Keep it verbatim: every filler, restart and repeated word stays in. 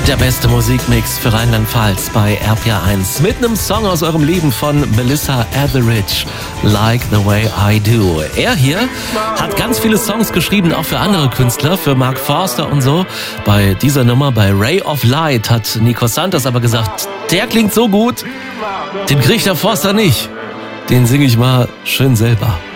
Der beste Musikmix für Rheinland-Pfalz bei R P R eins. Mit einem Song aus eurem Leben von Melissa Etheridge, Like the Way I Do. Er hier hat ganz viele Songs geschrieben, auch für andere Künstler, für Mark Forster und so. Bei dieser Nummer, bei Ray of Light, hat Nico Santos aber gesagt, der klingt so gut, den kriegt der Forster nicht. Den singe ich mal schön selber.